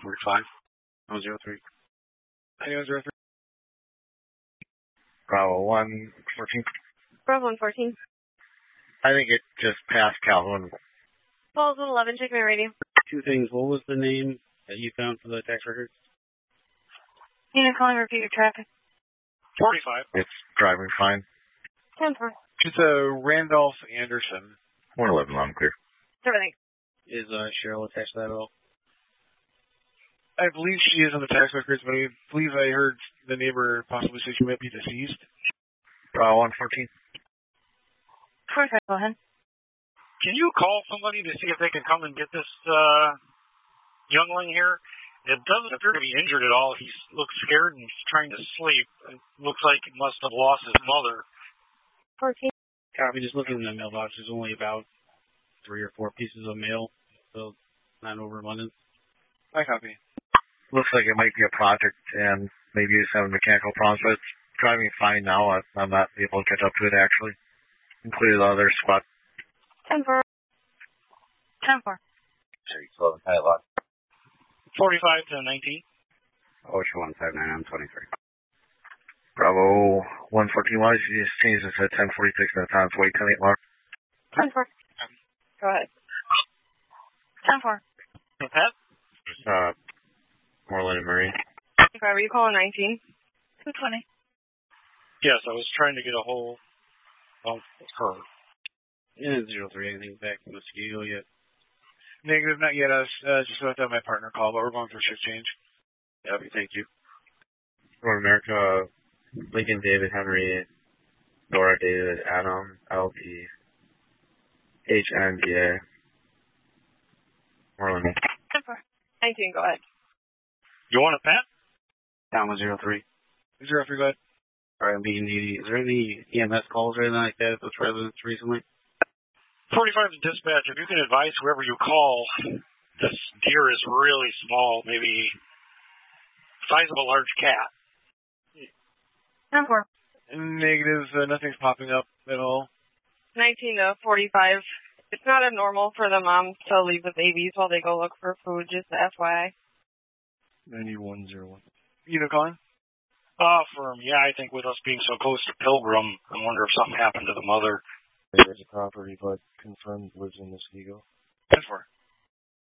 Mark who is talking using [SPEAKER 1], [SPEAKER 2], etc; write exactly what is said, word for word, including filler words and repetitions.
[SPEAKER 1] forty-five. one zero three.
[SPEAKER 2] Anyone zero three?
[SPEAKER 3] Bravo one fourteen.
[SPEAKER 4] Bravo one fourteen.
[SPEAKER 3] I think it just passed Calhoun.
[SPEAKER 4] Falls one eleven, check my radio.
[SPEAKER 1] Two things. What was the name that you found for the tax records?
[SPEAKER 4] You know, calling repeat your traffic.
[SPEAKER 2] forty-five.
[SPEAKER 3] It's driving fine.
[SPEAKER 4] ten four.
[SPEAKER 2] It's a Randolph Anderson.
[SPEAKER 3] one eleven, I'm clear.
[SPEAKER 4] Everything.
[SPEAKER 1] Is uh, Cheryl attached to that at all?
[SPEAKER 2] I believe she is on the tax records, but I believe I heard the neighbor possibly say she might be deceased.
[SPEAKER 3] Bravo one fourteen.
[SPEAKER 4] forty-five, go ahead.
[SPEAKER 5] Can you call somebody to see if they can come and get this uh, youngling here? It doesn't appear to be injured at all. He looks scared and he's trying to sleep. It looks like he must have lost his mother.
[SPEAKER 4] fourteen.
[SPEAKER 1] Copy. Just looking in the mailbox. There's only about three or four pieces of mail, so not overabundant.
[SPEAKER 2] I copy.
[SPEAKER 3] Looks like it might be a project and maybe it's having mechanical problems, but it's driving fine now. I- I'm not able to catch up to it actually. Included the other squad.
[SPEAKER 4] ten four. ten four.
[SPEAKER 3] Sorry, slow. I lost.
[SPEAKER 5] forty-five to nineteen.
[SPEAKER 1] Ocean one five nine, I'm twenty-three.
[SPEAKER 3] Bravo one fourteen. Why did you just change this at ten forty-six at the time? It's way ten eight mark.
[SPEAKER 4] ten four. Go ahead. ten four.
[SPEAKER 5] Pat?
[SPEAKER 3] Uh, Moreland and Murray.
[SPEAKER 4] Were you calling nineteen? two twenty.
[SPEAKER 5] Yes, I was trying to get a hold of her.
[SPEAKER 1] Yeah, zero three. Anything back from Mosquito yet?
[SPEAKER 2] Negative, not yet. I was uh, just about to have my partner call, but we're going for shift change.
[SPEAKER 1] Copy. Thank you.
[SPEAKER 3] North America, Lincoln David Henry, Dora David Adam, L P, H N D A. Moreland.
[SPEAKER 4] ten four. nineteen, go ahead.
[SPEAKER 5] You want it, Pat?
[SPEAKER 1] Down with zero three.
[SPEAKER 2] Zero three, go ahead.
[SPEAKER 1] All right, I'm being needy. Is there any E M S calls or anything like that with residents recently?
[SPEAKER 5] forty-five to dispatch. If you can advise whoever you call, this deer is really small, maybe size of a large cat.
[SPEAKER 4] ten four.
[SPEAKER 2] Negative, uh, nothing's popping up at all.
[SPEAKER 4] nineteen to forty-five. It's not abnormal for the moms to leave the babies while they go look for food, just F Y I.
[SPEAKER 2] ninety-one zero one. You know, calling?
[SPEAKER 5] Uh, firm. Yeah, I think with us being so close to Pilgrim, I wonder if something happened to the mother.
[SPEAKER 6] There's a property, but confirmed lives in Muskego.
[SPEAKER 2] ten four.